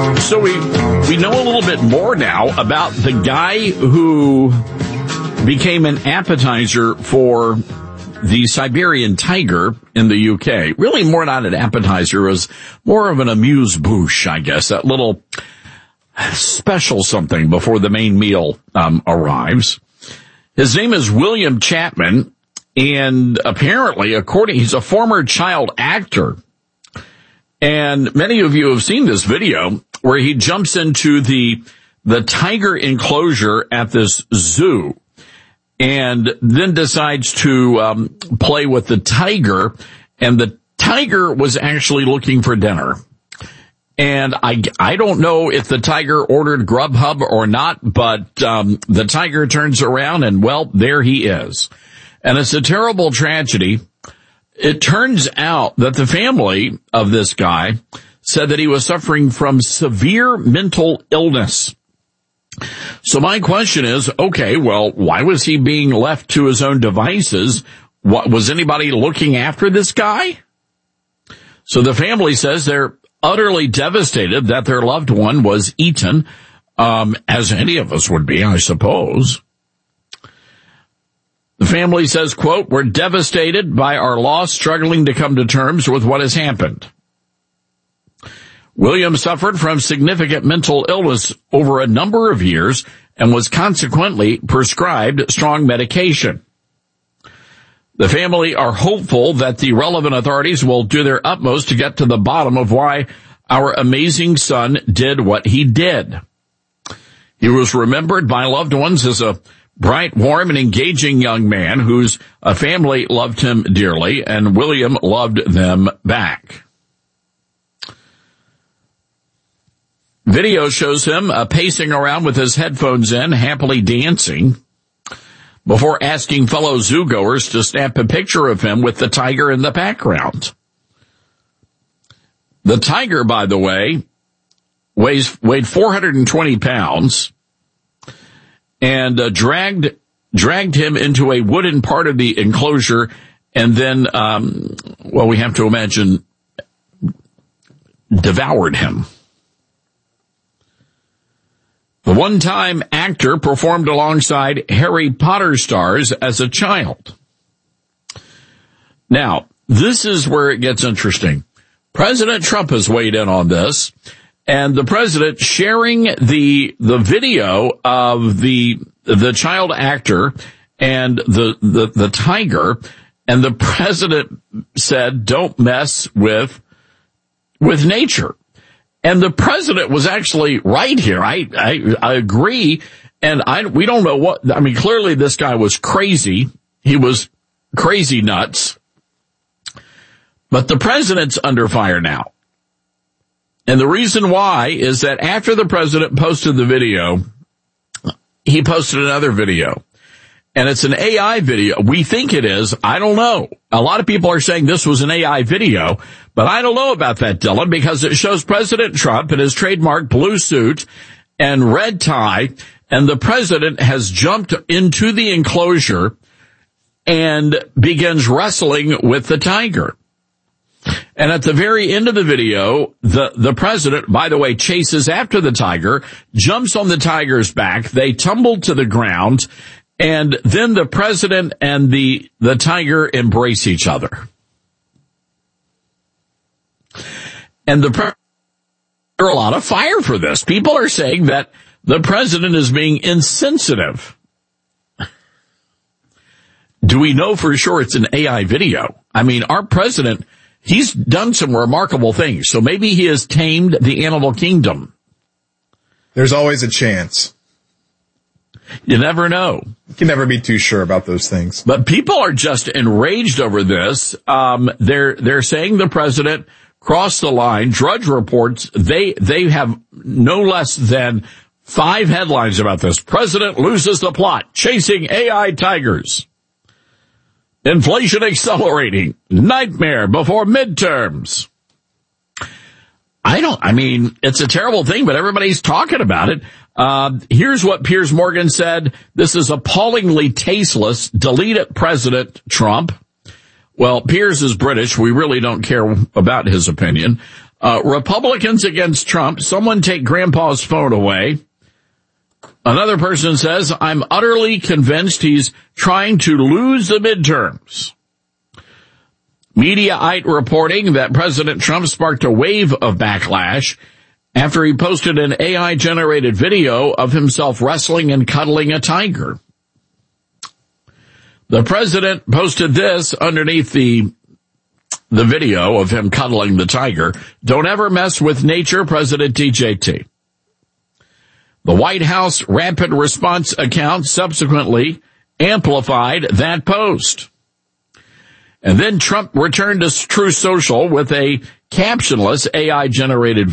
So we know a little bit more now about the guy who became an appetizer for the Siberian tiger in the UK. Really more not an appetizer, it was more of an amuse-bouche, I guess, that little special something before the main meal arrives. His name is William Chapman, and apparently, he's a former child actor. And many of you have seen this video where he jumps into the tiger enclosure at this zoo and then decides to play with the tiger, and the tiger was actually looking for dinner. And I don't know if the tiger ordered Grubhub or not, but the tiger turns around and, well, there he is. And it's a terrible tragedy. It turns out that the family of this guy said that he was suffering from severe mental illness. So my question is, okay, well, why was he being left to his own devices? Was anybody looking after this guy? So the family says they're utterly devastated that their loved one was eaten, as any of us would be, I suppose. The family says, quote, "We're devastated by our loss, struggling to come to terms with what has happened." William suffered from significant mental illness over a number of years and was consequently prescribed strong medication. The family are hopeful that the relevant authorities will do their utmost to get to the bottom of why our amazing son did what he did. He was remembered by loved ones as a bright, warm, and engaging young man whose family loved him dearly, and William loved them back. Video shows him pacing around with his headphones in, happily dancing, before asking fellow zoogoers to snap a picture of him with the tiger in the background. The tiger, by the way, weighed 420 pounds and dragged him into a wooden part of the enclosure, and then, we have to imagine, devoured him. The one-time actor performed alongside Harry Potter stars as a child. Now, this is where it gets interesting. President Trump has weighed in on this, and the president sharing the video of the child actor and the tiger, and the president said, "Don't mess with nature." And the president was actually right here. I agree. And we don't know clearly this guy was crazy. He was crazy nuts. But the president's under fire now. And the reason why is that after the president posted the video, he posted another video. And it's an AI video. We think it is. I don't know. A lot of people are saying this was an AI video, but I don't know about that, Dylan, because it shows President Trump in his trademark blue suit and red tie, and the president has jumped into the enclosure and begins wrestling with the tiger. And at the very end of the video, the president, by the way, chases after the tiger, jumps on the tiger's back. They tumble to the ground. And then the president and the tiger embrace each other. And there's a lot of fire for this. People are saying that the president is being insensitive. Do we know for sure it's an AI video? I mean, our president, he's done some remarkable things. So maybe he has tamed the animal kingdom. There's always a chance. You never know. You can never be too sure about those things. But people are just enraged over this. They're saying the president crossed the line. Drudge reports they have no less than 5 headlines about this. President loses the plot, chasing AI tigers. Inflation accelerating. Nightmare before midterms. It's a terrible thing, but everybody's talking about it. Here's what Piers Morgan said. This is appallingly tasteless. Delete it, President Trump. Well, Piers is British. We really don't care about his opinion. Republicans against Trump. Someone take Grandpa's phone away. Another person says, I'm utterly convinced he's trying to lose the midterms. Mediaite reporting that President Trump sparked a wave of backlash after he posted an AI-generated video of himself wrestling and cuddling a tiger. The president posted this underneath the video of him cuddling the tiger. Don't ever mess with nature, President TJT. The White House Rapid Response account subsequently amplified that post. And then Trump returned to Truth Social with a captionless AI-generated